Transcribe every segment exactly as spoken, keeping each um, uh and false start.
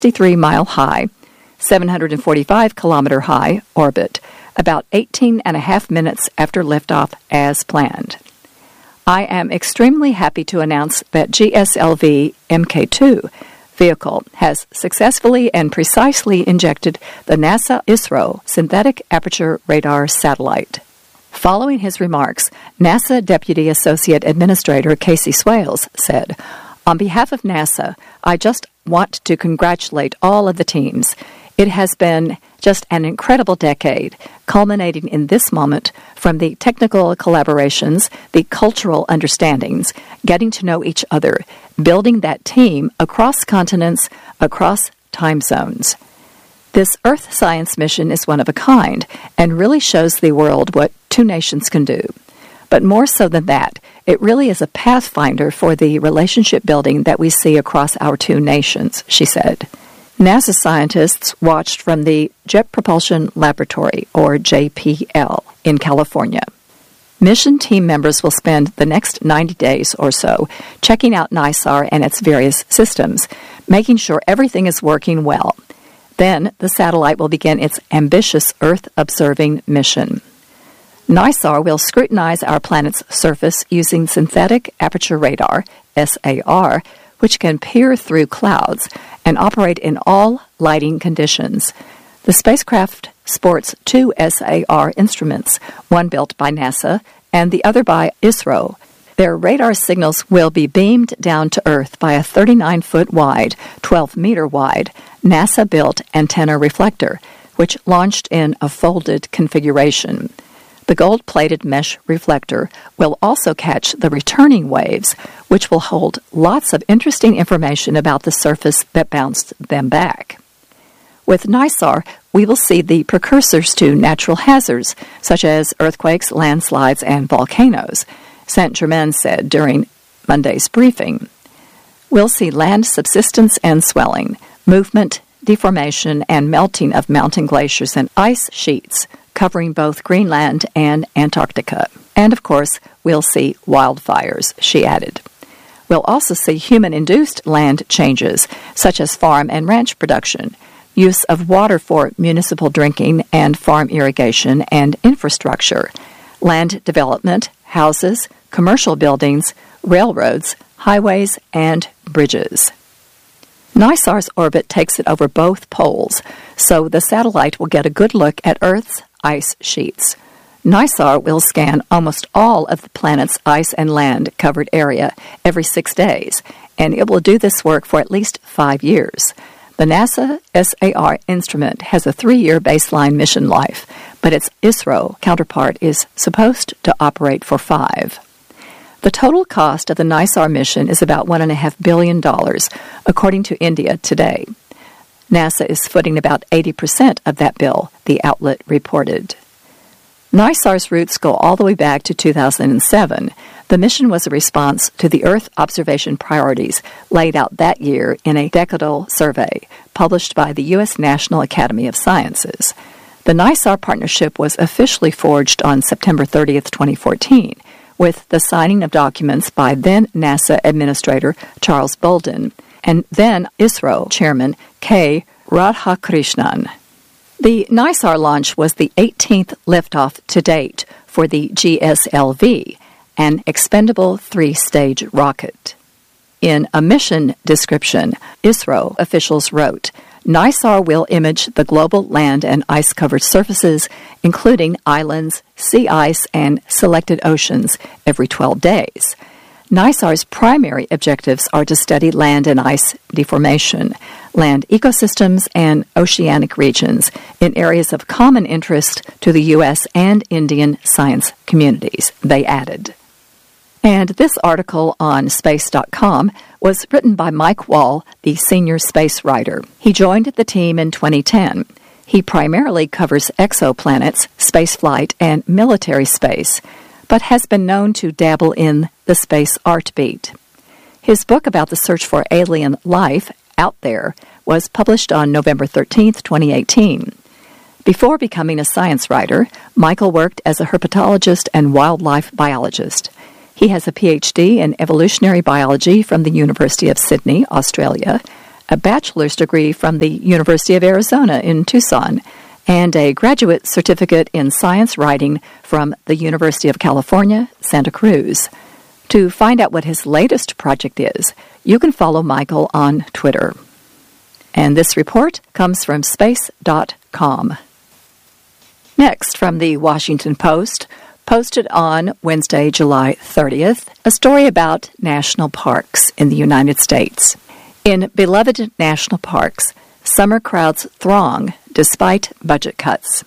sixty-three mile high, seven hundred forty-five kilometer high orbit, about eighteen and a half minutes after liftoff as planned. I am extremely happy to announce that G S L V M K two vehicle has successfully and precisely injected the NASA ISRO Synthetic Aperture Radar satellite. Following his remarks, NASA Deputy Associate Administrator Casey Swales said, "On behalf of NASA, I just want to congratulate all of the teams. It has been just an incredible decade, culminating in this moment from the technical collaborations, the cultural understandings, getting to know each other, building that team across continents, across time zones. This Earth science mission is one of a kind and really shows the world what two nations can do. But more so than that, it really is a pathfinder for the relationship building that we see across our two nations," she said. NASA scientists watched from the Jet Propulsion Laboratory, or J P L, in California. Mission team members will spend the next ninety days or so checking out NISAR and its various systems, making sure everything is working well. Then the satellite will begin its ambitious Earth-observing mission. NISAR will scrutinize our planet's surface using synthetic aperture radar, S A R, which can peer through clouds and operate in all lighting conditions. The spacecraft sports two S A R instruments, one built by NASA and the other by ISRO. Their radar signals will be beamed down to Earth by a thirty-nine foot wide, twelve meter wide NASA-built antenna reflector, which launched in a folded configuration. The gold-plated mesh reflector will also catch the returning waves, which will hold lots of interesting information about the surface that bounced them back. With NISAR, we will see the precursors to natural hazards, such as earthquakes, landslides, and volcanoes, Saint-Germain said during Monday's briefing. We'll see land subsidence and swelling, movement, deformation, and melting of mountain glaciers and ice sheets, covering both Greenland and Antarctica. And, of course, we'll see wildfires, she added. We'll also see human-induced land changes, such as farm and ranch production, use of water for municipal drinking and farm irrigation and infrastructure, land development, houses, commercial buildings, railroads, highways, and bridges. NISAR's orbit takes it over both poles, so the satellite will get a good look at Earth's ice sheets. NISAR will scan almost all of the planet's ice and land-covered area every six days, and it will do this work for at least five years. The NASA S A R instrument has a three-year baseline mission life, but its ISRO counterpart is supposed to operate for five. The total cost of the NISAR mission is about one point five billion dollars, according to India Today. NASA is footing about eighty percent of that bill, the outlet reported. NISAR's roots go all the way back to two thousand seven. The mission was a response to the Earth observation priorities laid out that year in a decadal survey published by the U S National Academy of Sciences. The NISAR partnership was officially forged on September thirtieth, twenty fourteen, with the signing of documents by then NASA Administrator Charles Bolden and then ISRO Chairman K. Radhakrishnan. The NISAR launch was the eighteenth liftoff to date for the G S L V, an expendable three-stage rocket. In a mission description, ISRO officials wrote, NISAR will image the global land and ice-covered surfaces, including islands, sea ice, and selected oceans, every twelve days. NISAR's primary objectives are to study land and ice deformation, land ecosystems, and oceanic regions in areas of common interest to the U S and Indian science communities, they added. And this article on space dot com was written by Mike Wall, the senior space writer. He joined the team in twenty ten. He primarily covers exoplanets, spaceflight, and military space, but has been known to dabble in the space art beat. His book about the search for alien life out there was published on November thirteenth, twenty eighteen. Before becoming a science writer, Michael worked as a herpetologist and wildlife biologist. He has a P H D in evolutionary biology from the University of Sydney, Australia, a bachelor's degree from the University of Arizona in Tucson, and a graduate certificate in science writing from the University of California, Santa Cruz. To find out what his latest project is, you can follow Michael on Twitter. And this report comes from space dot com. Next, from the Washington Post, posted on Wednesday, July thirtieth, a story about national parks in the United States. In beloved national parks, summer crowds throng despite budget cuts.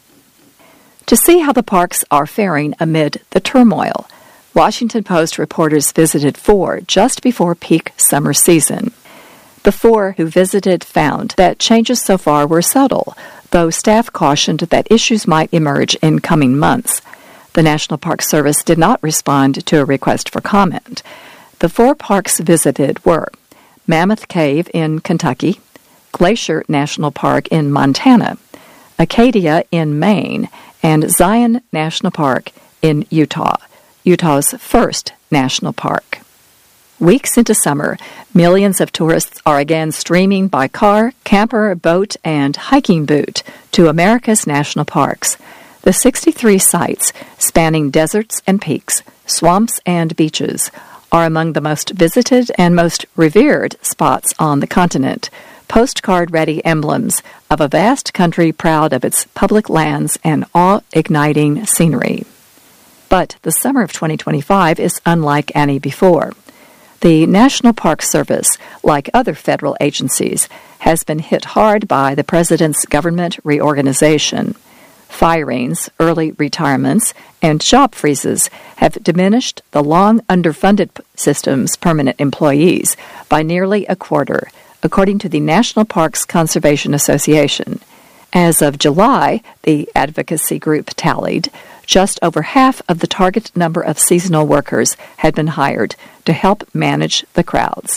To see how the parks are faring amid the turmoil, Washington Post reporters visited four just before peak summer season. The four who visited found that changes so far were subtle, though staff cautioned that issues might emerge in coming months. The National Park Service did not respond to a request for comment. The four parks visited were Mammoth Cave in Kentucky, Glacier National Park in Montana, Acadia in Maine, and Zion National Park in Utah, Utah's first national park. Weeks into summer, millions of tourists are again streaming by car, camper, boat, and hiking boot to America's national parks. The sixty-three sites, spanning deserts and peaks, swamps and beaches, are among the most visited and most revered spots on the continent, postcard-ready emblems of a vast country proud of its public lands and awe-igniting scenery. But the summer of twenty twenty-five is unlike any before. The National Park Service, like other federal agencies, has been hit hard by the President's government reorganization. Firings, early retirements, and job freezes have diminished the long underfunded system's permanent employees by nearly a quarter, according to the National Parks Conservation Association. As of July, the advocacy group tallied, just over half of the target number of seasonal workers had been hired to help manage the crowds.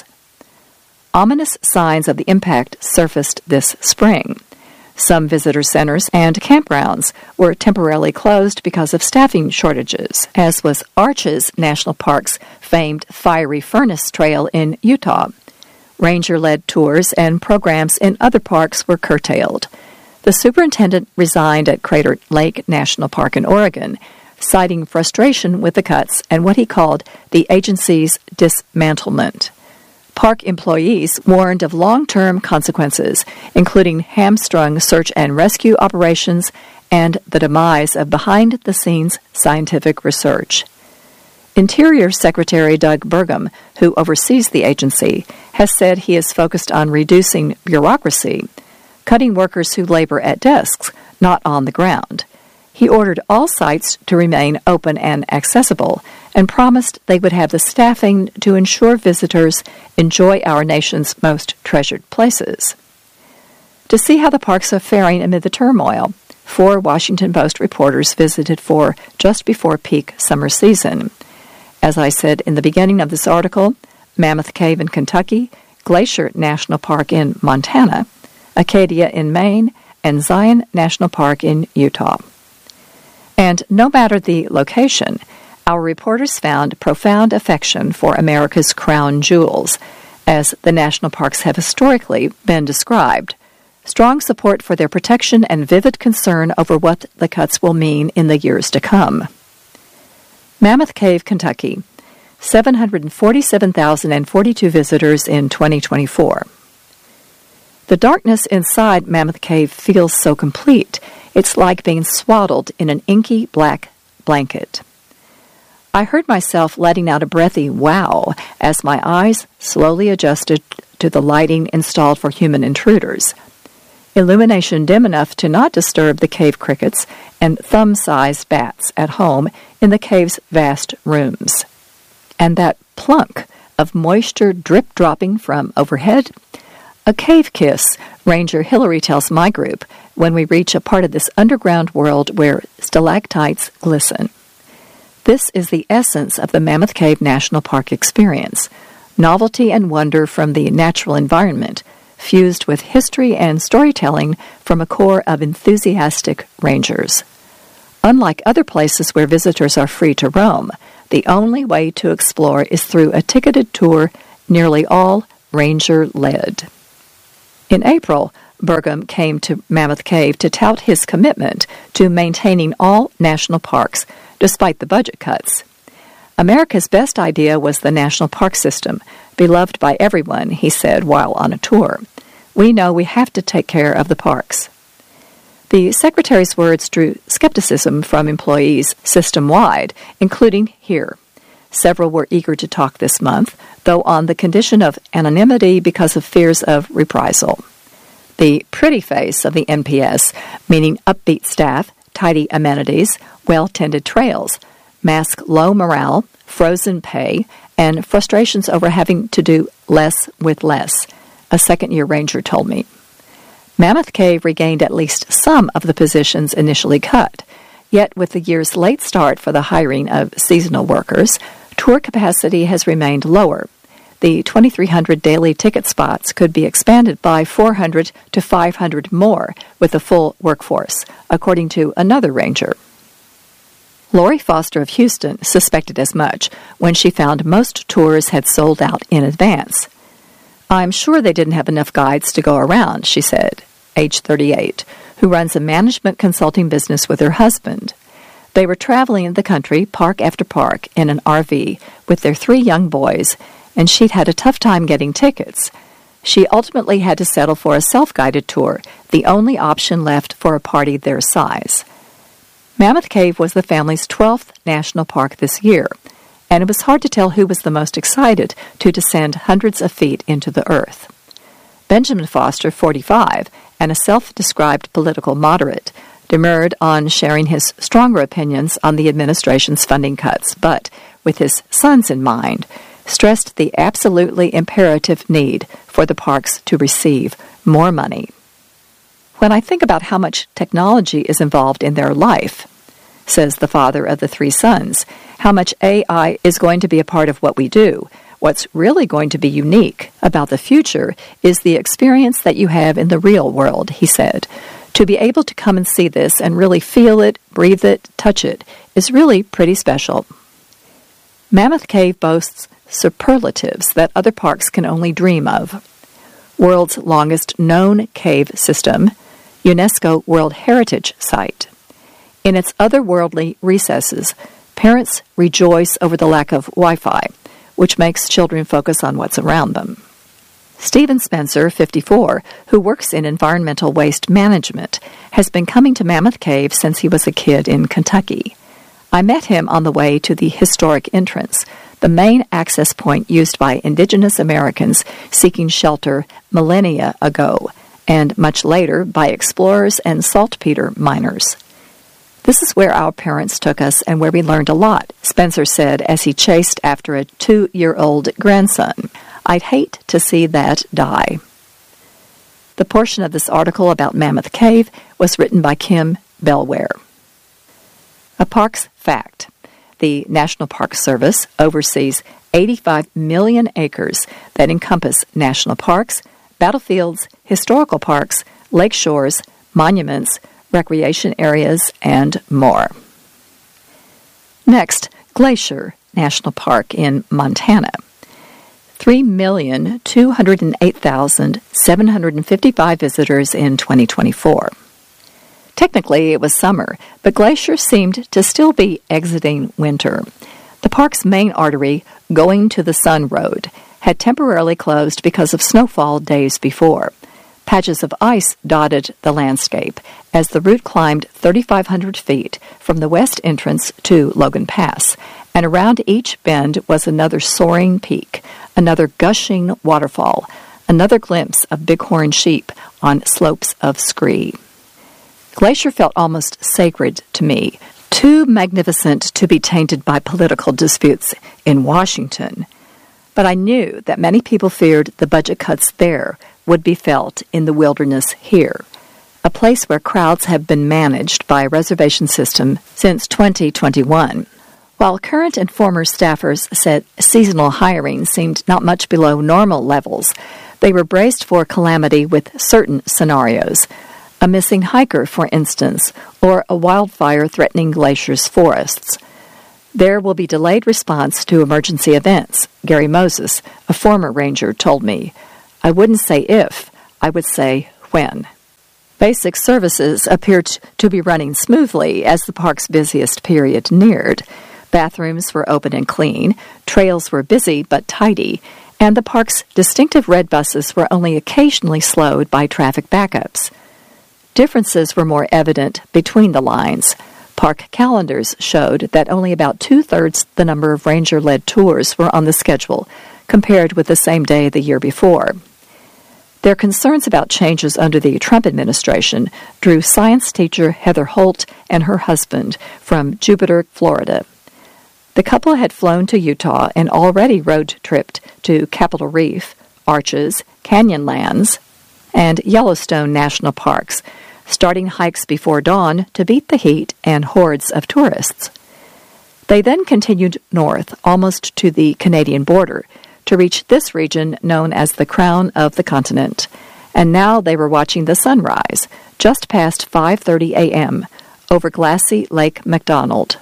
Ominous signs of the impact surfaced this spring. Some visitor centers and campgrounds were temporarily closed because of staffing shortages, as was Arches National Park's famed Fiery Furnace Trail in Utah. Ranger-led tours and programs in other parks were curtailed. The superintendent resigned at Crater Lake National Park in Oregon, citing frustration with the cuts and what he called the agency's dismantlement. Park employees warned of long-term consequences, including hamstrung search and rescue operations and the demise of behind-the-scenes scientific research. Interior Secretary Doug Burgum, who oversees the agency, has said he is focused on reducing bureaucracy, cutting workers who labor at desks, not on the ground. He ordered all sites to remain open and accessible and promised they would have the staffing to ensure visitors enjoy our nation's most treasured places. To see how the parks are faring amid the turmoil, four Washington Post reporters visited for just before peak summer season. As I said in the beginning of this article, Mammoth Cave in Kentucky, Glacier National Park in Montana, Acadia in Maine, and Zion National Park in Utah. And no matter the location, our reporters found profound affection for America's crown jewels, as the national parks have historically been described, strong support for their protection and vivid concern over what the cuts will mean in the years to come. Mammoth Cave, Kentucky, seven hundred forty-seven thousand forty-two visitors in twenty twenty-four. The darkness inside Mammoth Cave feels so complete, it's like being swaddled in an inky black blanket. I heard myself letting out a breathy wow as my eyes slowly adjusted to the lighting installed for human intruders. Illumination dim enough to not disturb the cave crickets and thumb-sized bats at home in the cave's vast rooms. And that plunk of moisture drip-dropping from overhead? A cave kiss, Ranger Hillary tells my group, when we reach a part of this underground world where stalactites glisten. This is the essence of the Mammoth Cave National Park experience, novelty and wonder from the natural environment, fused with history and storytelling from a corps of enthusiastic rangers. Unlike other places where visitors are free to roam, the only way to explore is through a ticketed tour, nearly all ranger-led. In April, Burgum came to Mammoth Cave to tout his commitment to maintaining all national parks despite the budget cuts. America's best idea was the national park system, beloved by everyone, he said while on a tour. We know we have to take care of the parks. The Secretary's words drew skepticism from employees system-wide, including here. Several were eager to talk this month, though on the condition of anonymity because of fears of reprisal. The pretty face of the N P S, meaning upbeat staff, tidy amenities, well-tended trails, mask low morale, frozen pay, and frustrations over having to do less with less, a second-year ranger told me. Mammoth Cave regained at least some of the positions initially cut, yet with the year's late start for the hiring of seasonal workers, tour capacity has remained lower. The twenty-three hundred daily ticket spots could be expanded by four hundred to five hundred more with a full workforce, according to another ranger. Lori Foster of Houston suspected as much when she found most tours had sold out in advance. I'm sure they didn't have enough guides to go around, she said, age thirty-eight, who runs a management consulting business with her husband. They were traveling the country, park after park, in an R V with their three young boys, and she'd had a tough time getting tickets. She ultimately had to settle for a self-guided tour, the only option left for a party their size. Mammoth Cave was the family's twelfth national park this year, and it was hard to tell who was the most excited to descend hundreds of feet into the earth. Benjamin Foster, forty-five, and a self-described political moderate, demurred on sharing his stronger opinions on the administration's funding cuts, but, with his sons in mind, stressed the absolutely imperative need for the parks to receive more money. When I think about how much technology is involved in their life, says the father of the three sons, how much A I is going to be a part of what we do, what's really going to be unique about the future is the experience that you have in the real world, he said. To be able to come and see this and really feel it, breathe it, touch it is really pretty special. Mammoth Cave boasts superlatives that other parks can only dream of. World's longest known cave system, UNESCO World Heritage Site. In its otherworldly recesses, parents rejoice over the lack of Wi-Fi, which makes children focus on what's around them. Stephen Spencer, fifty-four, who works in environmental waste management, has been coming to Mammoth Cave since he was a kid in Kentucky. I met him on the way to the historic entrance, the main access point used by indigenous Americans seeking shelter millennia ago, and much later by explorers and saltpeter miners. This is where our parents took us and where we learned a lot, Spencer said as he chased after a two-year-old grandson. I'd hate to see that die. The portion of this article about Mammoth Cave was written by Kim Bellware. A park's fact. The National Park Service oversees eighty-five million acres that encompass national parks, battlefields, historical parks, lake shores, monuments, recreation areas, and more. Next, Glacier National Park in Montana. three million two hundred eight thousand seven hundred fifty-five visitors in twenty twenty-four. Technically, it was summer, but Glacier seemed to still be exiting winter. The park's main artery, going to the Sun Road, had temporarily closed because of snowfall days before. Patches of ice dotted the landscape as the route climbed thirty-five hundred feet from the west entrance to Logan Pass, and around each bend was another soaring peak, another gushing waterfall, another glimpse of bighorn sheep on slopes of scree. Glacier felt almost sacred to me, too magnificent to be tainted by political disputes in Washington. But I knew that many people feared the budget cuts there would be felt in the wilderness here, a place where crowds have been managed by a reservation system since twenty twenty-one. While current and former staffers said seasonal hiring seemed not much below normal levels, they were braced for calamity with certain scenarios. A missing hiker, for instance, or a wildfire threatening Glacier's forests. There will be delayed response to emergency events, Gary Moses, a former ranger, told me. I wouldn't say if, I would say when. Basic services appeared to be running smoothly as the park's busiest period neared. Bathrooms were open and clean, trails were busy but tidy, and the park's distinctive red buses were only occasionally slowed by traffic backups. Differences were more evident between the lines. Park calendars showed that only about two-thirds the number of ranger-led tours were on the schedule, compared with the same day the year before. Their concerns about changes under the Trump administration drew science teacher Heather Holt and her husband from Jupiter, Florida. The couple had flown to Utah and already road-tripped to Capitol Reef, Arches, Canyonlands, and Yellowstone National Parks, starting hikes before dawn to beat the heat and hordes of tourists. They then continued north, almost to the Canadian border, to reach this region known as the Crown of the Continent, and now they were watching the sunrise, just past five thirty a.m., over glassy Lake McDonald.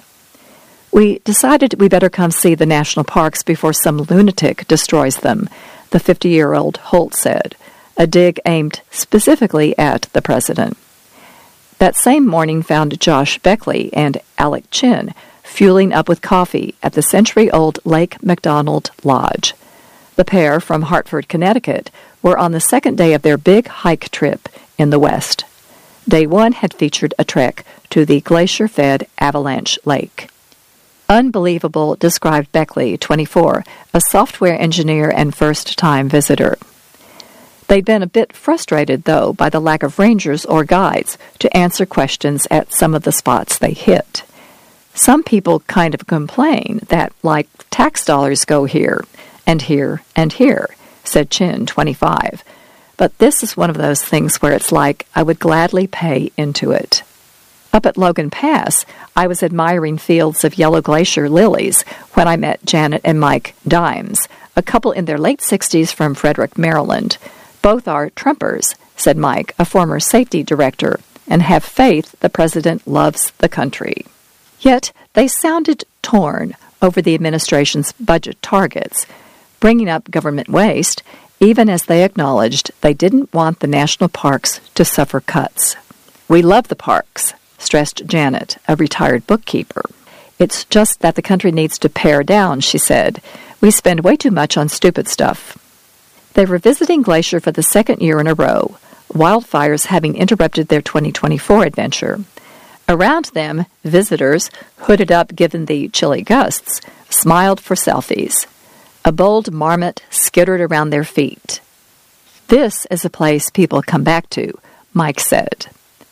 We decided we better come see the national parks before some lunatic destroys them, the fifty-year-old Holt said, a dig aimed specifically at the president. That same morning found Josh Beckley and Alec Chin fueling up with coffee at the century-old Lake McDonald Lodge. The pair from Hartford, Connecticut, were on the second day of their big hike trip in the West. Day one had featured a trek to the glacier-fed Avalanche Lake. Unbelievable, described Beckley, twenty-four, a software engineer and first-time visitor. They'd been a bit frustrated, though, by the lack of rangers or guides to answer questions at some of the spots they hit. Some people kind of complain that, like, tax dollars go here, and here, and here, said Chin, twenty-five. But this is one of those things where it's like I would gladly pay into it. Up at Logan Pass, I was admiring fields of yellow glacier lilies when I met Janet and Mike Dimes, a couple in their late sixties from Frederick, Maryland. Both are Trumpers, said Mike, a former safety director, and have faith the president loves the country. Yet they sounded torn over the administration's budget targets, bringing up government waste, even as they acknowledged they didn't want the national parks to suffer cuts. We love the parks, stressed Janet, a retired bookkeeper. It's just that the country needs to pare down, she said. We spend way too much on stupid stuff. They were visiting Glacier for the second year in a row, wildfires having interrupted their twenty twenty-four adventure. Around them, visitors, hooded up given the chilly gusts, smiled for selfies. A bold marmot skittered around their feet. This is a place people come back to, Mike said.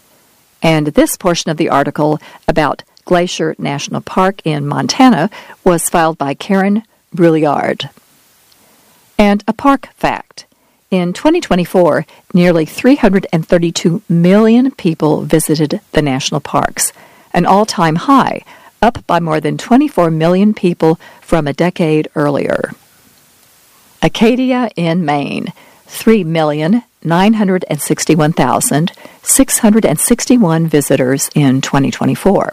And this portion of the article about Glacier National Park in Montana was filed by Karen Brouillard. And a park fact. In twenty twenty-four, nearly three hundred thirty-two million people visited the national parks, an all-time high, up by more than twenty-four million people from a decade earlier. Acadia in Maine, three million nine hundred sixty-one thousand six hundred sixty-one visitors in twenty twenty-four.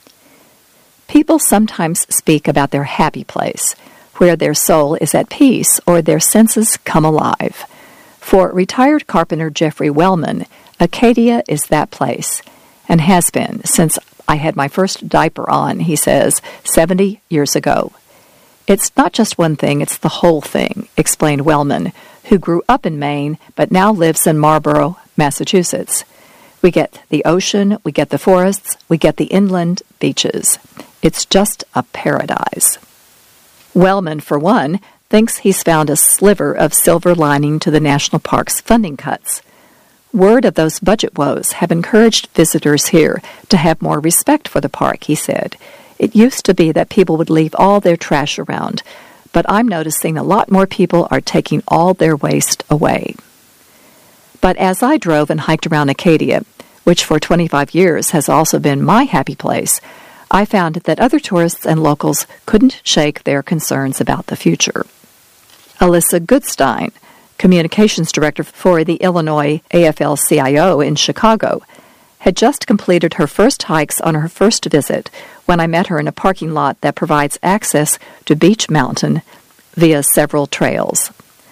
People sometimes speak about their happy place, where their soul is at peace or their senses come alive. For retired carpenter Jeffrey Wellman, Acadia is that place, and has been since I had my first diaper on, he says, seventy years ago. It's not just one thing, it's the whole thing, explained Wellman, who grew up in Maine but now lives in Marlborough, Massachusetts. We get the ocean, we get the forests, we get the inland beaches. It's just a paradise. Wellman, for one, thinks he's found a sliver of silver lining to the national park's funding cuts. Word of those budget woes have encouraged visitors here to have more respect for the park, he said. It used to be that people would leave all their trash around, but I'm noticing a lot more people are taking all their waste away. But as I drove and hiked around Acadia, which for twenty-five years has also been my happy place, I found that other tourists and locals couldn't shake their concerns about the future. Alyssa Goodstein, communications director for the Illinois A F L C I O in Chicago, had just completed her first hikes on her first visit when I met her in a parking lot that provides access to Beech Mountain via several trails.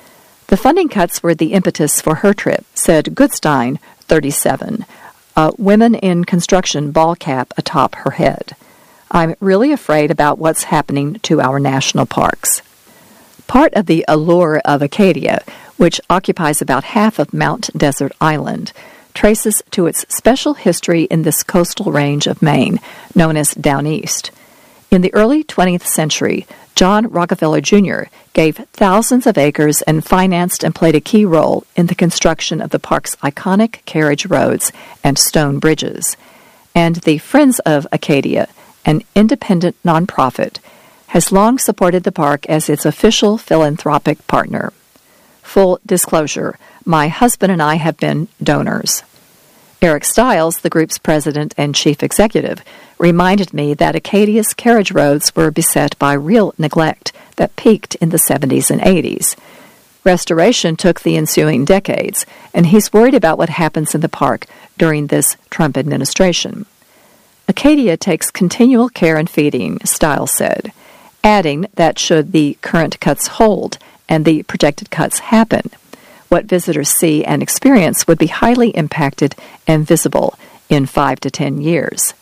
The funding cuts were the impetus for her trip, said Goodstein, thirty-seven, a women in construction ball cap atop her head. I'm really afraid about what's happening to our national parks. Part of the allure of Acadia, which occupies about half of Mount Desert Island, traces to its special history in this coastal range of Maine, known as Down East. In the early twentieth century, John Rockefeller Junior gave thousands of acres and financed and played a key role in the construction of the park's iconic carriage roads and stone bridges. And the Friends of Acadia, an independent nonprofit, has long supported the park as its official philanthropic partner. Full disclosure, my husband and I have been donors. Eric Stiles, the group's president and chief executive, reminded me that Acadia's carriage roads were beset by real neglect that peaked in the seventies and eighties. Restoration took the ensuing decades, and he's worried about what happens in the park during this Trump administration. Acadia takes continual care and feeding, Stiles said, adding that should the current cuts hold and the projected cuts happen, what visitors see and experience would be highly impacted and visible in five to ten years.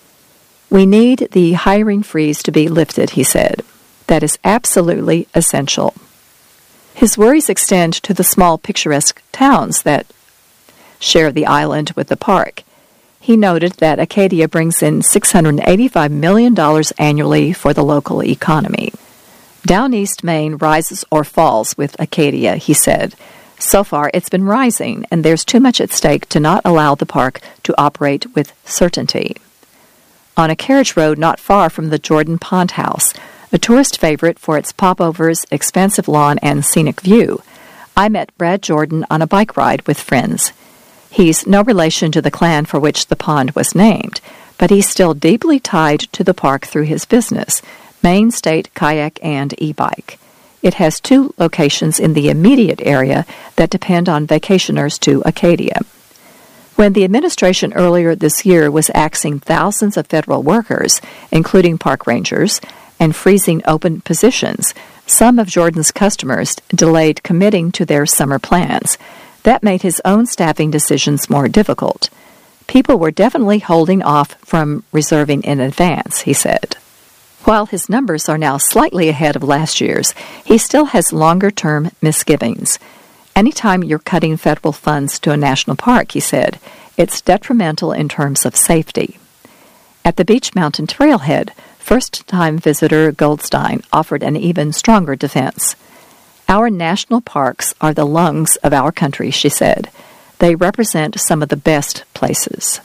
We need the hiring freeze to be lifted, he said. That is absolutely essential. His worries extend to the small picturesque towns that share the island with the park. He noted that Acadia brings in six hundred eighty-five million dollars annually for the local economy. Down East Maine rises or falls with Acadia, he said. So far, it's been rising, and there's too much at stake to not allow the park to operate with certainty. On a carriage road not far from the Jordan Pond House, a tourist favorite for its popovers, expansive lawn, and scenic view, I met Brad Jordan on a bike ride with friends. He's no relation to the clan for which the pond was named, but he's still deeply tied to the park through his business, Maine State Kayak and E-Bike. It has two locations in the immediate area that depend on vacationers to Acadia. When the administration earlier this year was axing thousands of federal workers, including park rangers, and freezing open positions, some of Jordan's customers delayed committing to their summer plans. That made his own staffing decisions more difficult. People were definitely holding off from reserving in advance, he said. While his numbers are now slightly ahead of last year's, he still has longer-term misgivings. Anytime you're cutting federal funds to a national park, he said, it's detrimental in terms of safety. At the Beach Mountain Trailhead, first-time visitor Goldstein offered an even stronger defense. Our national parks are the lungs of our country, she said. They represent some of the best places.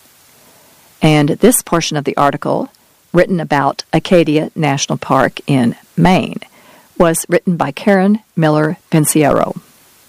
And this portion of the article, written about Acadia National Park in Maine, was written by Karen Miller Pinciero.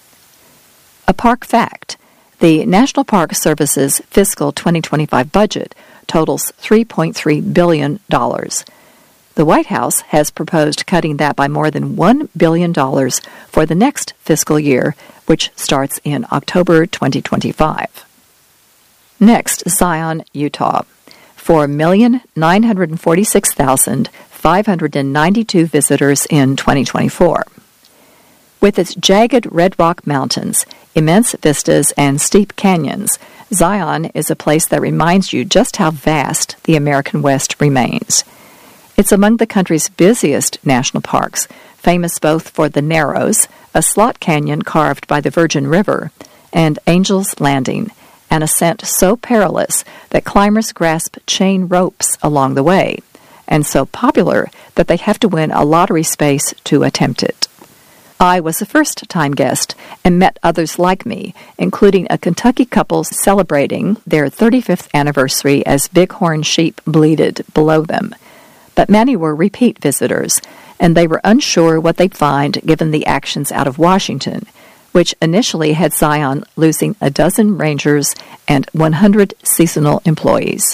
A park fact: the National Park Service's fiscal twenty twenty-five budget totals three point three billion dollars. The White House has proposed cutting that by more than one billion dollars for the next fiscal year, which starts in October twenty twenty-five. Next, Zion, Utah. four million nine hundred forty-six thousand five hundred ninety-two visitors in twenty twenty-four. With its jagged red rock mountains, immense vistas, and steep canyons, Zion is a place that reminds you just how vast the American West remains. It's among the country's busiest national parks, famous both for the Narrows, a slot canyon carved by the Virgin River, and Angel's Landing, an ascent so perilous that climbers grasp chain ropes along the way, and so popular that they have to win a lottery space to attempt it. I was a first-time guest and met others like me, including a Kentucky couple celebrating their thirty-fifth anniversary as bighorn sheep bleated below them. But many were repeat visitors, and they were unsure what they'd find given the actions out of Washington, which initially had Zion losing a dozen rangers and one hundred seasonal employees.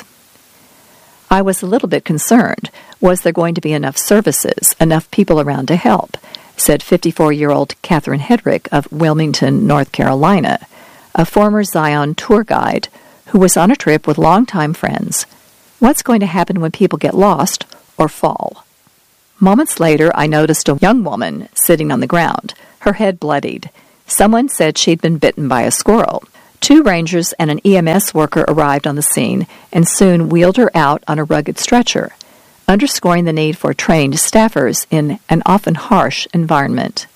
I was a little bit concerned. Was there going to be enough services, enough people around to help? Said fifty-four-year-old Catherine Hedrick of Wilmington, North Carolina, a former Zion tour guide who was on a trip with longtime friends. What's going to happen when people get lost or fall? Moments later, I noticed a young woman sitting on the ground. Her head bloodied. Someone said she'd been bitten by a squirrel. Two rangers and an E M S worker arrived on the scene and soon wheeled her out on a rugged stretcher, underscoring the need for trained staffers in an often harsh environment.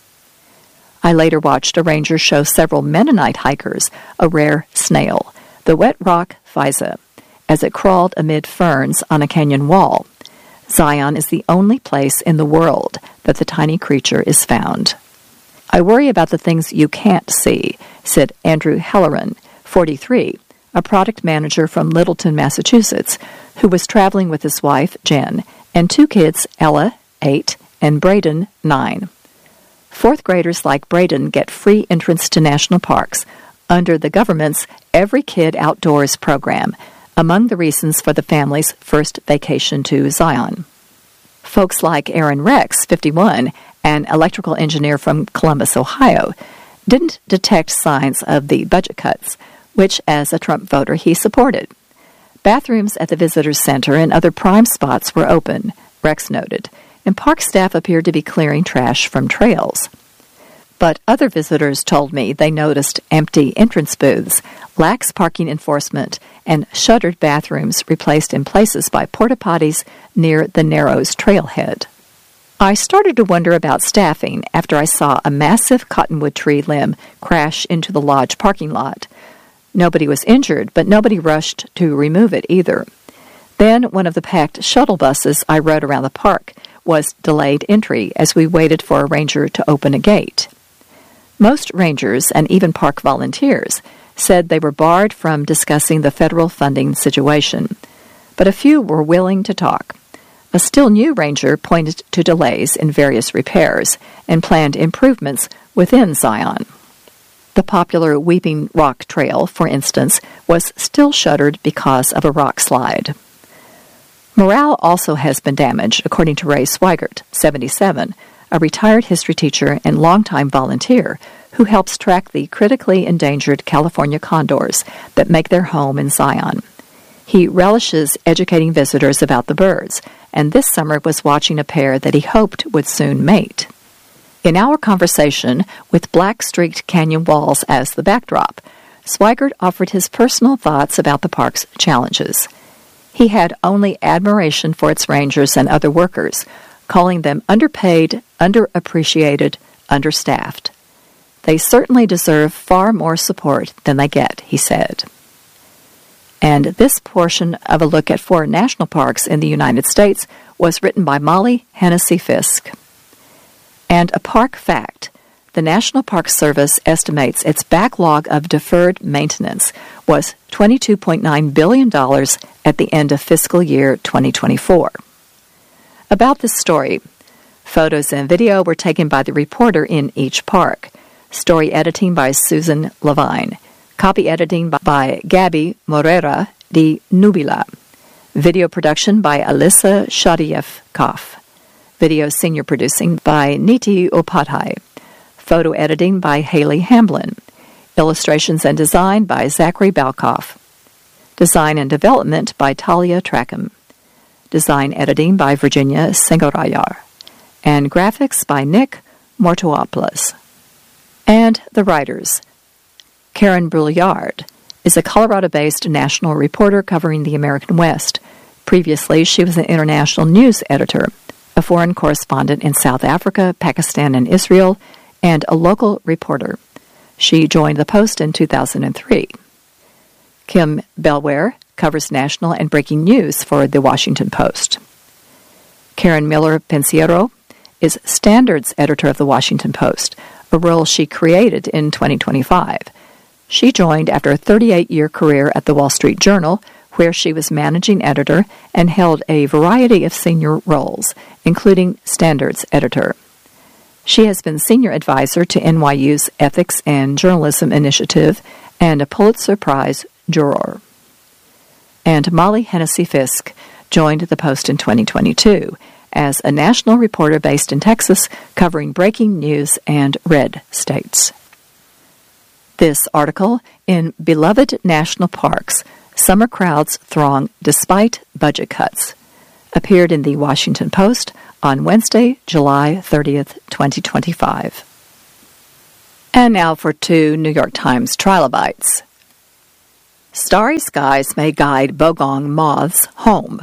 I later watched a ranger show several Mennonite hikers a rare snail, the wet rock physa, as it crawled amid ferns on a canyon wall. Zion is the only place in the world that the tiny creature is found. I worry about the things you can't see, said Andrew Halloran, forty-three, a product manager from Littleton, Massachusetts, who was traveling with his wife, Jen, and two kids, Ella, eight, and Braden, nine. Fourth graders like Braden get free entrance to national parks under the government's Every Kid Outdoors program, among the reasons for the family's first vacation to Zion. Folks like Aaron Rex, fifty-one, an electrical engineer from Columbus, Ohio, didn't detect signs of the budget cuts, which, as a Trump voter, he supported. Bathrooms at the visitor's center and other prime spots were open, Rex noted, and park staff appeared to be clearing trash from trails. But other visitors told me they noticed empty entrance booths, lax parking enforcement, and shuttered bathrooms replaced in places by porta potties near the Narrows trailhead. I started to wonder about staffing after I saw a massive cottonwood tree limb crash into the lodge parking lot. Nobody was injured, but nobody rushed to remove it either. Then one of the packed shuttle buses I rode around the park was delayed entry as we waited for a ranger to open a gate. Most rangers, and even park volunteers, said they were barred from discussing the federal funding situation, but a few were willing to talk. A still new ranger pointed to delays in various repairs and planned improvements within Zion. The popular Weeping Rock Trail, for instance, was still shuttered because of a rock slide. Morale also has been damaged, according to Ray Swigert, seventy-seven, a retired history teacher and longtime volunteer who helps track the critically endangered California condors that make their home in Zion. He relishes educating visitors about the birds, and this summer was watching a pair that he hoped would soon mate. In our conversation, with black-streaked canyon walls as the backdrop, Swigert offered his personal thoughts about the park's challenges. He had only admiration for its rangers and other workers, calling them underpaid, underappreciated, understaffed. They certainly deserve far more support than they get, he said. And this portion of a look at four national parks in the United States was written by Molly Hennessy Fisk. And a park fact: the National Park Service estimates its backlog of deferred maintenance was twenty-two point nine billion dollars at the end of fiscal year twenty twenty-four. About this story, photos and video were taken by the reporter in each park. Story editing by Susan Levine. Copy editing by Gabby Morera de Nubila. Video production by Alyssa Shadiyevkov. Video senior producing by Niti Upadhyay. Photo editing by Haley Hamblin. Illustrations and design by Zachary Balkoff. Design and development by Talia Trackham. Design editing by Virginia Sengorayar. And graphics by Nick Mortopoulos. And the writers. Karen Brouillard is a Colorado-based national reporter covering the American West. Previously, she was an international news editor, a foreign correspondent in South Africa, Pakistan, and Israel, and a local reporter. She joined the Post in two thousand three. Kim Belware covers national and breaking news for the Washington Post. Karen Miller Pensiero is standards editor of the Washington Post, a role she created in twenty twenty-five. She joined after a thirty-eight-year career at the Wall Street Journal, where she was managing editor and held a variety of senior roles, including standards editor. She has been senior advisor to N Y U's Ethics and Journalism Initiative and a Pulitzer Prize juror. And Molly Hennessy Fisk joined the Post in twenty twenty-two as a national reporter based in Texas covering breaking news and red states. This article, in Beloved National Parks, Summer Crowds Throng Despite Budget Cuts, appeared in the Washington Post on Wednesday, July thirtieth, twenty twenty-five. And now for two New York Times trilobites. Starry skies may guide bogong moths home.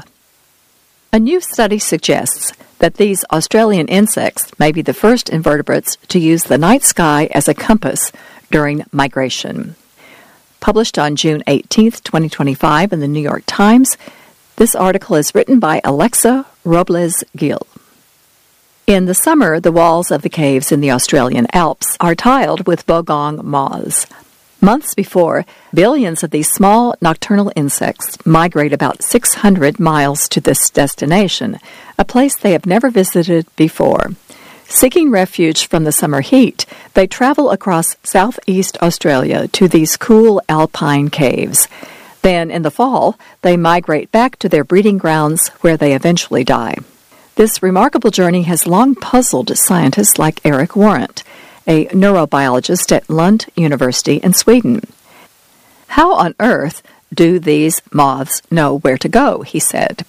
A new study suggests that these Australian insects may be the first invertebrates to use the night sky as a compass during migration. Published on June eighteenth, twenty twenty-five in the New York Times, this article is written by Alexa Robles-Gil. In the summer, the walls of the caves in the Australian Alps are tiled with bogong moths. Months before, billions of these small nocturnal insects migrate about six hundred miles to this destination, a place they have never visited before. Seeking refuge from the summer heat, they travel across southeast Australia to these cool alpine caves. Then, in the fall, they migrate back to their breeding grounds where they eventually die. This remarkable journey has long puzzled scientists like Eric Warrant, a neurobiologist at Lund University in Sweden. How on earth do these moths know where to go, he said.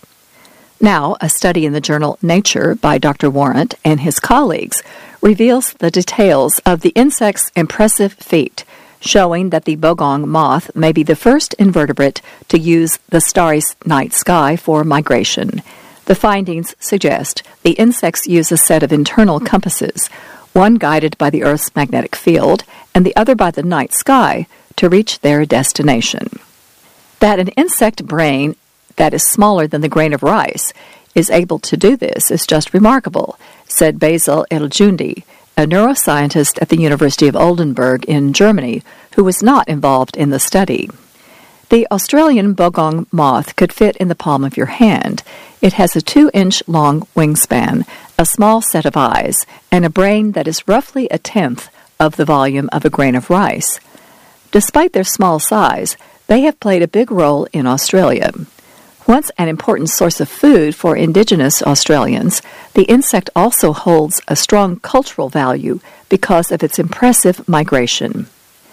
Now, a study in the journal Nature by Doctor Warrant and his colleagues reveals the details of the insect's impressive feat, showing that the bogong moth may be the first invertebrate to use the starry night sky for migration. The findings suggest the insects use a set of internal compasses, one guided by the Earth's magnetic field and the other by the night sky, to reach their destination. That an insect brain that is smaller than the grain of rice is able to do this is just remarkable, said Basil El-Jundi, a neuroscientist at the University of Oldenburg in Germany, who was not involved in the study. The Australian bogong moth could fit in the palm of your hand. It has a two-inch long wingspan, a small set of eyes, and a brain that is roughly a tenth of the volume of a grain of rice. Despite their small size, they have played a big role in Australia. Once an important source of food for indigenous Australians, the insect also holds a strong cultural value because of its impressive migration.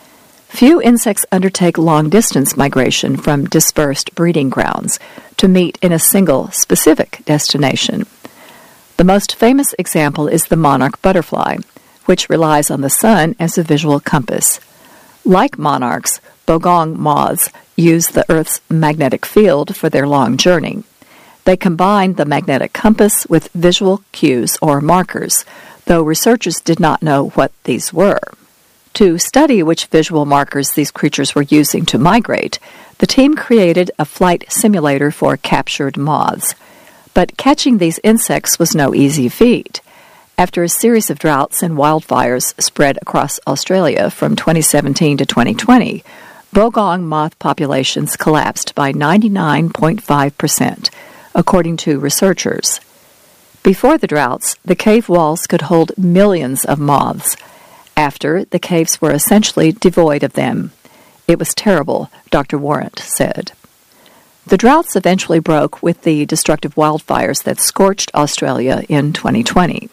Few insects undertake long-distance migration from dispersed breeding grounds to meet in a single specific destination. The most famous example is the monarch butterfly, which relies on the sun as a visual compass. Like monarchs, bogong moths use the Earth's magnetic field for their long journey. They combine the magnetic compass with visual cues or markers, though researchers did not know what these were. To study which visual markers these creatures were using to migrate, the team created a flight simulator for captured moths. But catching these insects was no easy feat. After a series of droughts and wildfires spread across Australia from twenty seventeen to twenty twenty, bogong moth populations collapsed by ninety-nine point five percent, according to researchers. Before the droughts, the cave walls could hold millions of moths. After, the caves were essentially devoid of them. It was terrible, Doctor Warrant said. The droughts eventually broke with the destructive wildfires that scorched Australia in twenty twenty.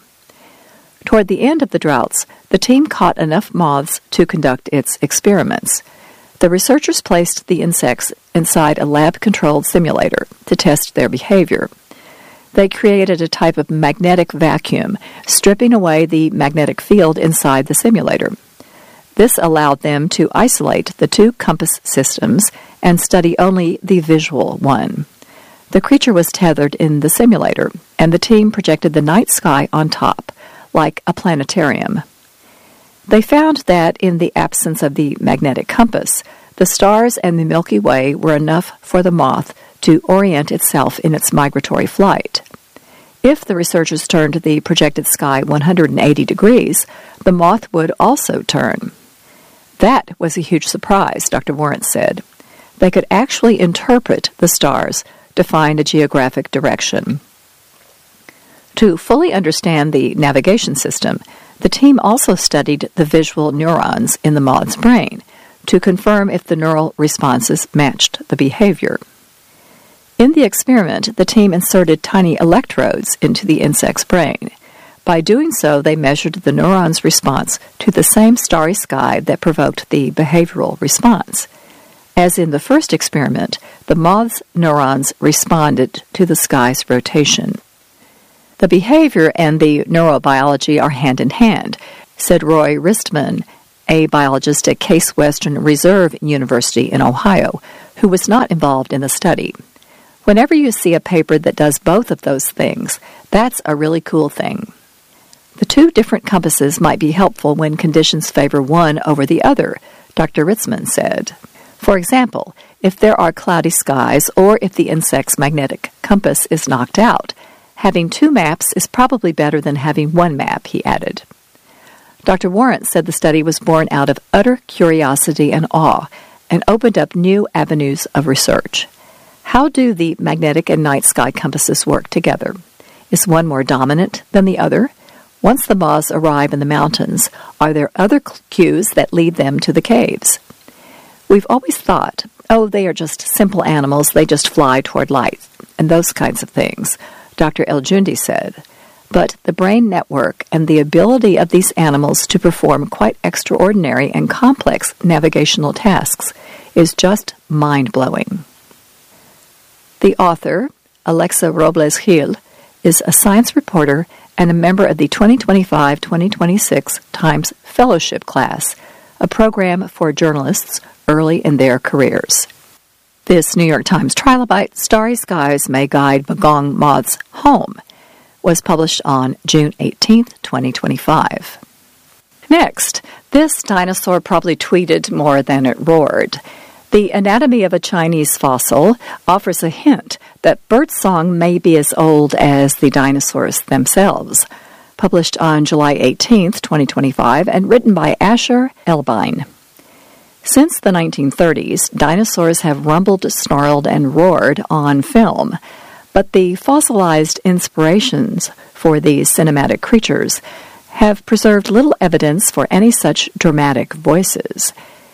Toward the end of the droughts, the team caught enough moths to conduct its experiments. The researchers placed the insects inside a lab-controlled simulator to test their behavior. They created a type of magnetic vacuum, stripping away the magnetic field inside the simulator. This allowed them to isolate the two compass systems and study only the visual one. The creature was tethered in the simulator, and the team projected the night sky on top, like a planetarium. They found that in the absence of the magnetic compass, the stars and the Milky Way were enough for the moth to orient itself in its migratory flight. If the researchers turned the projected sky one hundred eighty degrees, the moth would also turn. That was a huge surprise, Doctor Warrant said. They could actually interpret the stars to find a geographic direction. To fully understand the navigation system, the team also studied the visual neurons in the moth's brain to confirm if the neural responses matched the behavior. In the experiment, the team inserted tiny electrodes into the insect's brain. By doing so, they measured the neuron's response to the same starry sky that provoked the behavioral response. As in the first experiment, the moth's neurons responded to the sky's rotation. The behavior and the neurobiology are hand in hand, said Roy Ristman, a biologist at Case Western Reserve University in Ohio, who was not involved in the study. Whenever you see a paper that does both of those things, that's a really cool thing. The two different compasses might be helpful when conditions favor one over the other, Doctor Ritzman said. For example, if there are cloudy skies or if the insect's magnetic compass is knocked out, having two maps is probably better than having one map, he added. Doctor Warrant said the study was born out of utter curiosity and awe and opened up new avenues of research. How do the magnetic and night sky compasses work together? Is one more dominant than the other? Once the moths arrive in the mountains, are there other cues that lead them to the caves? We've always thought, oh, they are just simple animals, they just fly toward light, and those kinds of things, Doctor El-Jundi said. But the brain network and the ability of these animals to perform quite extraordinary and complex navigational tasks is just mind-blowing. The author, Alexa Robles Gil, is a science reporter and a member of the twenty twenty-five twenty twenty-six Times Fellowship Class, a program for journalists early in their careers. This New York Times trilobite, Starry Skies May Guide Magong Moths Home, was published on June eighteenth, twenty twenty-five. Next, this dinosaur probably tweeted more than it roared. The Anatomy of a Chinese Fossil offers a hint that birdsong may be as old as the dinosaurs themselves. Published on July eighteenth, twenty twenty-five, and written by Asher Elbine. Since the nineteen thirties, dinosaurs have rumbled, snarled, and roared on film, but the fossilized inspirations for these cinematic creatures have preserved little evidence for any such dramatic voices.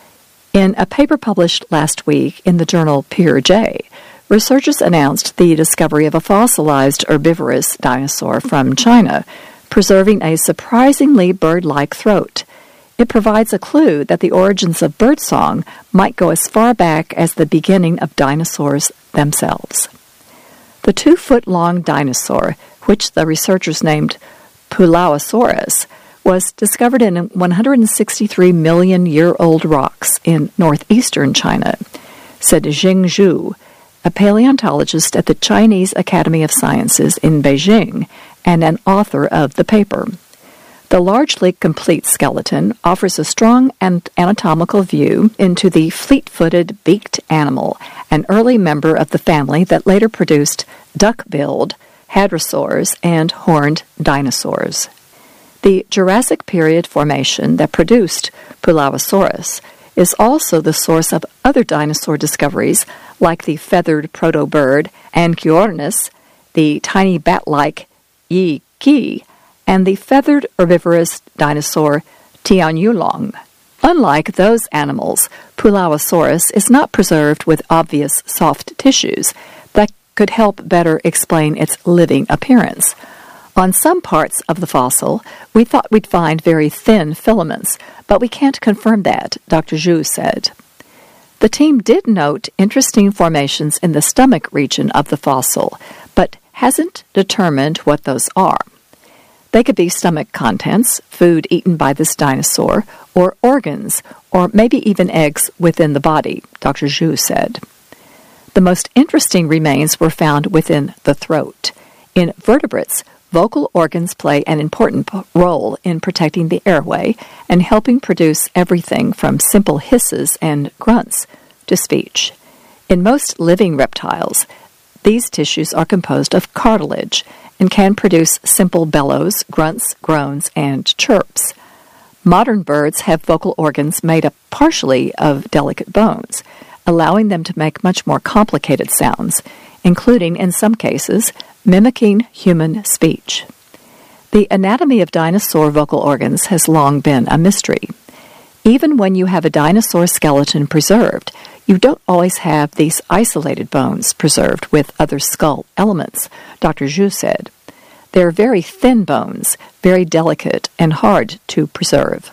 In a paper published last week in the journal Peer-J, researchers announced the discovery of a fossilized herbivorous dinosaur from China, preserving a surprisingly bird-like throat. It provides a clue that the origins of birdsong might go as far back as the beginning of dinosaurs themselves. The two-foot-long dinosaur, which the researchers named Pulaosaurus, was discovered in one hundred sixty-three million year old rocks in northeastern China, said Jing Zhu, a paleontologist at the Chinese Academy of Sciences in Beijing and an author of the paper. The largely complete skeleton offers a strong and anatomical view into the fleet-footed beaked animal, an early member of the family that later produced duck-billed hadrosaurs and horned dinosaurs. The Jurassic period formation that produced Pulaosaurus is also the source of other dinosaur discoveries like the feathered proto-bird Anchiornis, the tiny bat-like Yi Qi, and the feathered herbivorous dinosaur Tianyulong. Unlike those animals, Pulaosaurus is not preserved with obvious soft tissues that could help better explain its living appearance. On some parts of the fossil, we thought we'd find very thin filaments, but we can't confirm that, Doctor Zhu said. The team did note interesting formations in the stomach region of the fossil, but hasn't determined what those are. They could be stomach contents, food eaten by this dinosaur, or organs, or maybe even eggs within the body, Doctor Zhu said. The most interesting remains were found within the throat. In vertebrates, vocal organs play an important role in protecting the airway and helping produce everything from simple hisses and grunts to speech. In most living reptiles, these tissues are composed of cartilage and can produce simple bellows, grunts, groans, and chirps. Modern birds have vocal organs made up partially of delicate bones, allowing them to make much more complicated sounds, including, in some cases, mimicking human speech. The anatomy of dinosaur vocal organs has long been a mystery. Even when you have a dinosaur skeleton preserved, you don't always have these isolated bones preserved with other skull elements, Doctor Zhu said. They're very thin bones, very delicate and hard to preserve.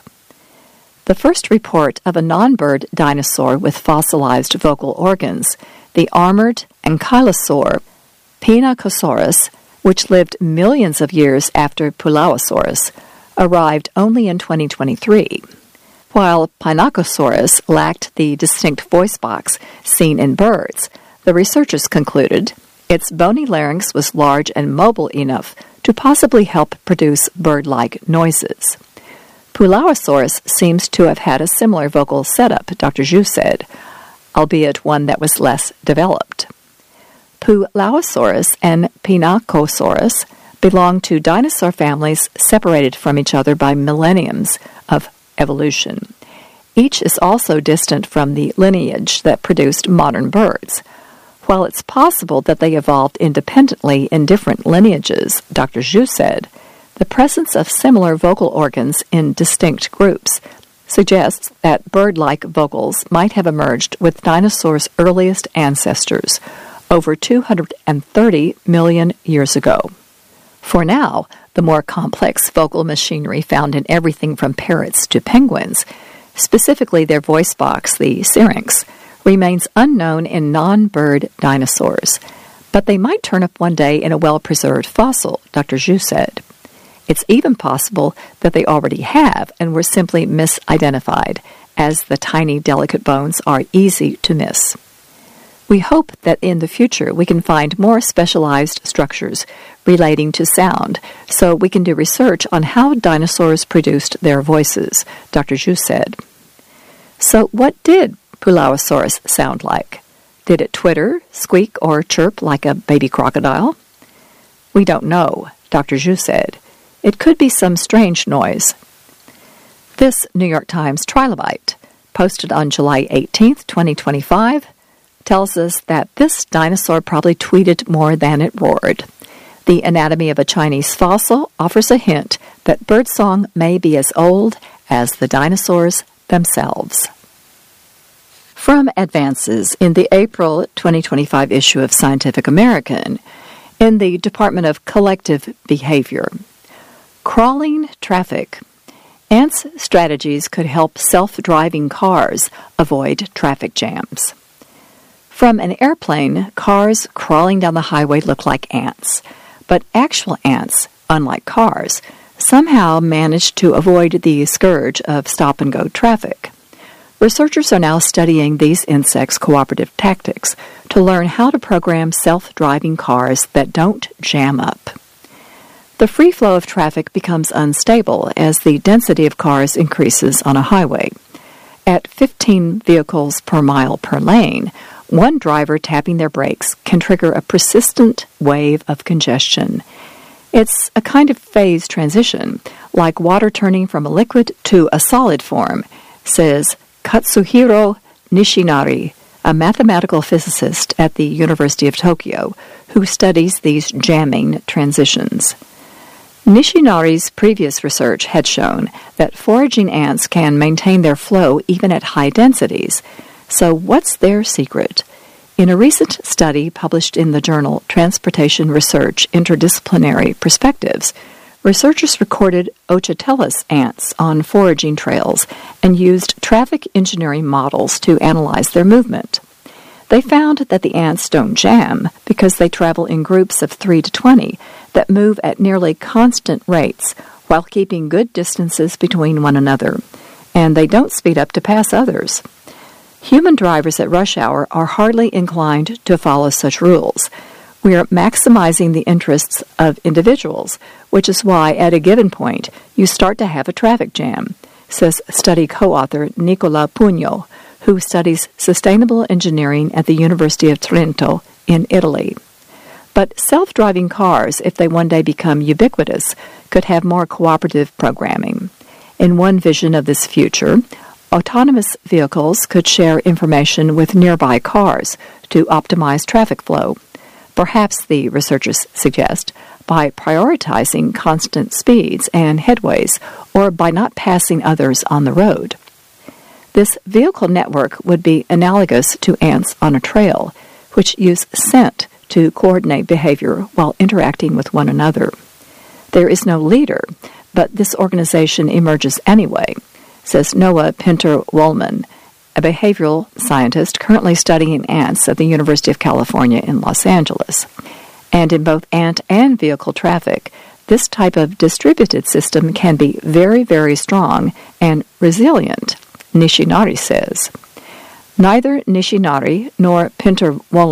The first report of a non-bird dinosaur with fossilized vocal organs, the armored ankylosaur Pinacosaurus, which lived millions of years after Pulaosaurus, arrived only in twenty twenty-three. While Pinacosaurus lacked the distinct voice box seen in birds, the researchers concluded its bony larynx was large and mobile enough to possibly help produce bird-like noises. Pulaosaurus seems to have had a similar vocal setup, Doctor Zhu said, albeit one that was less developed. Pulaosaurus and Pinacosaurus belong to dinosaur families separated from each other by millenniums of evolution. Each is also distant from the lineage that produced modern birds. While it's possible that they evolved independently in different lineages, Doctor Zhu said, the presence of similar vocal organs in distinct groups suggests that bird-like vocals might have emerged with dinosaurs' earliest ancestors over two hundred thirty million years ago. For now, the more complex vocal machinery found in everything from parrots to penguins, specifically their voice box, the syrinx, remains unknown in non-bird dinosaurs. But they might turn up one day in a well-preserved fossil, Doctor Zhu said. It's even possible that they already have and were simply misidentified, as the tiny, delicate bones are easy to miss. We hope that in the future we can find more specialized structures relating to sound so we can do research on how dinosaurs produced their voices, Doctor Zhu said. So what did Pulaosaurus sound like? Did it twitter, squeak, or chirp like a baby crocodile? We don't know, Doctor Zhu said. It could be some strange noise. This New York Times trilobite, posted on July eighteenth, twenty twenty-five, tells us that this dinosaur probably tweeted more than it roared. The anatomy of a Chinese fossil offers a hint that birdsong may be as old as the dinosaurs themselves. From Advances in the April twenty twenty-five issue of Scientific American, in the Department of Collective Behavior, Crawling Traffic. Ants' strategies could help self-driving cars avoid traffic jams. From an airplane, cars crawling down the highway look like ants, but actual ants, unlike cars, somehow manage to avoid the scourge of stop-and-go traffic. Researchers are now studying these insects' cooperative tactics to learn how to program self-driving cars that don't jam up. The free flow of traffic becomes unstable as the density of cars increases on a highway. At fifteen vehicles per mile per lane, one driver tapping their brakes can trigger a persistent wave of congestion. It's a kind of phase transition, like water turning from a liquid to a solid form, says Katsuhiro Nishinari, a mathematical physicist at the University of Tokyo, who studies these jamming transitions. Nishinari's previous research had shown that foraging ants can maintain their flow even at high densities. So what's their secret? In a recent study published in the journal Transportation Research Interdisciplinary Perspectives, researchers recorded Ochatelus ants on foraging trails and used traffic engineering models to analyze their movement. They found that the ants don't jam because they travel in groups of three to twenty that move at nearly constant rates while keeping good distances between one another, and they don't speed up to pass others. Human drivers at rush hour are hardly inclined to follow such rules. We are maximizing the interests of individuals, which is why at a given point you start to have a traffic jam, says study co-author Nicola Pugno, who studies sustainable engineering at the University of Trento in Italy. But self-driving cars, if they one day become ubiquitous, could have more cooperative programming. In one vision of this future, autonomous vehicles could share information with nearby cars to optimize traffic flow. Perhaps, the researchers suggest, by prioritizing constant speeds and headways, or by not passing others on the road. This vehicle network would be analogous to ants on a trail, which use scent to coordinate behavior while interacting with one another. There is no leader, but this organization emerges anyway, says Noah Pinter-Wollman, a behavioral scientist currently studying ants at the University of California in Los Angeles. And in both ant and vehicle traffic, this type of distributed system can be very, very strong and resilient. Nishinari says. Neither Nishinari nor Pinter